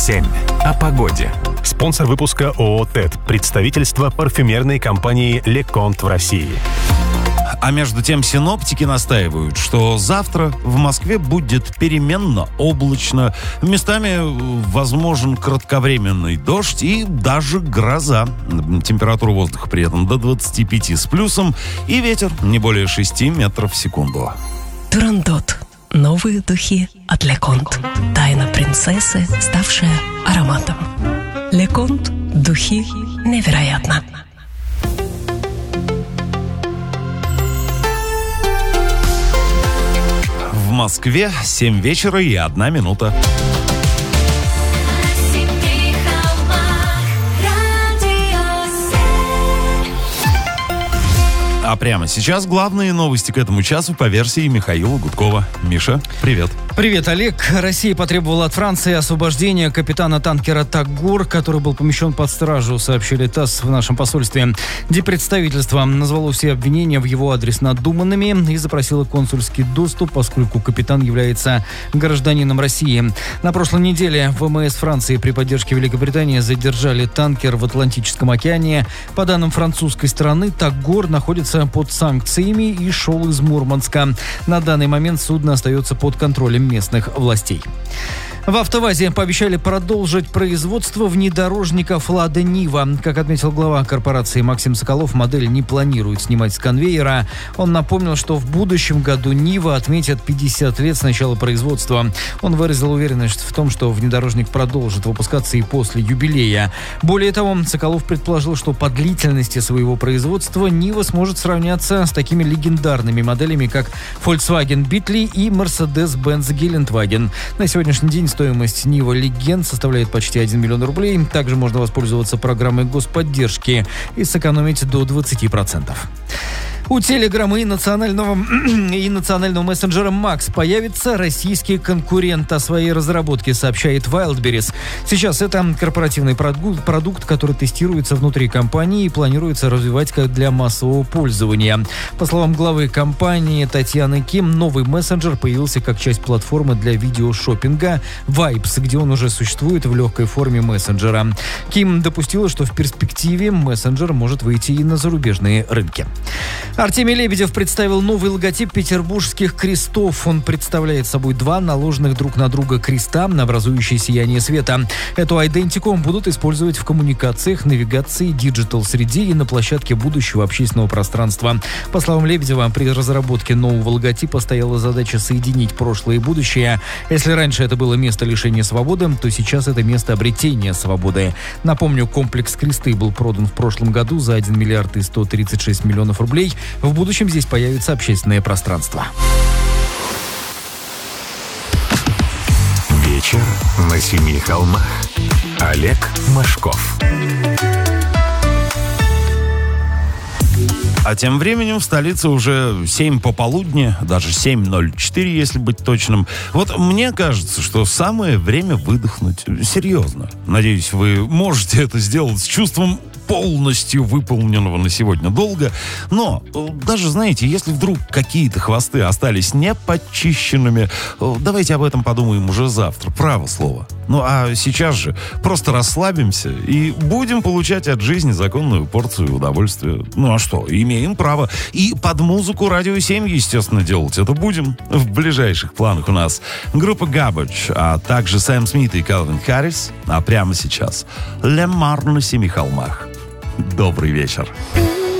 7. О погоде. Спонсор выпуска ООО «ТЭД», представительство парфюмерной компании «Леконт» в России. А между тем синоптики настаивают, что завтра в Москве будет переменно облачно, местами возможен кратковременный дождь и даже гроза. Температура воздуха при этом до 25 с плюсом и ветер не более 6 метров в секунду. Турандот. Новые духи от Леконт. Тайна принцессы, ставшая ароматом. Леконт. Духи невероятно. В Москве 7 вечера и 1 минута. А прямо сейчас главные новости к этому часу по версии Михаила Гудкова. Миша, привет. Привет, Олег. Россия потребовала от Франции освобождения капитана танкера «Тагор», который был помещен под стражу, сообщили ТАСС в нашем посольстве. Диппредставительство назвало все обвинения в его адрес надуманными и запросило консульский доступ, поскольку капитан является гражданином России. На прошлой неделе ВМС Франции при поддержке Великобритании задержали танкер в Атлантическом океане. По данным французской стороны, «Тагор» находится под санкциями и шел из Мурманска. На данный момент судно остается под контролем местных властей. В «АвтоВАЗе» пообещали продолжить производство внедорожников «Лада Нива». Как отметил глава корпорации Максим Соколов, модель не планирует снимать с конвейера. Он напомнил, что в будущем году «Нива» отметит 50 лет с начала производства. Он выразил уверенность в том, что внедорожник продолжит выпускаться и после юбилея. Более того, Соколов предположил, что по длительности своего производства «Нива» сможет сравняться с такими легендарными моделями, как Volkswagen Beetle и Mercedes-Benz Geländewagen. На сегодняшний день стоимость Нива Легенд составляет почти 1 миллион рублей. Также можно воспользоваться программой господдержки и сэкономить до 20%. У Телеграма и национального мессенджера Макс появится российский конкурент о своей разработке, сообщает Wildberries. Сейчас это корпоративный продукт, который тестируется внутри компании и планируется развивать как для массового пользования. По словам главы компании Татьяны Ким, новый мессенджер появился как часть платформы для видеошоппинга Vibes, где он уже существует в легкой форме мессенджера. Ким допустила, что в перспективе мессенджер может выйти и на зарубежные рынки. Артемий Лебедев представил новый логотип петербургских крестов. Он представляет собой 2 наложенных друг на друга креста, образующие сияние света. Эту айдентику будут использовать в коммуникациях, навигации, диджитал-среде и на площадке будущего общественного пространства. По словам Лебедева, при разработке нового логотипа стояла задача соединить прошлое и будущее. Если раньше это было место лишения свободы, то сейчас это место обретения свободы. Напомню, комплекс «Кресты» был продан в прошлом году за 1 миллиард и 136 миллионов рублей. В будущем здесь появится общественное пространство. Вечер на 7 холмах. Олег Машков. А тем временем в столице уже 7 пополудни, даже 7:04, если быть точным. Вот мне кажется, что самое время выдохнуть. Серьезно. Надеюсь, вы можете это сделать с чувством полностью выполненного на сегодня долга. Но даже, знаете, если вдруг какие-то хвосты остались не подчищенными, давайте об этом подумаем уже завтра. Право слово. Ну а сейчас же просто расслабимся и будем получать от жизни законную порцию удовольствия. Ну а что, имеем право. И под музыку Радио 7, естественно, делать это будем. В ближайших планах у нас группа Garbage, а также Сэм Смит и Калвин Харрис. А прямо сейчас Лемар на 7 холмах. Добрый вечер.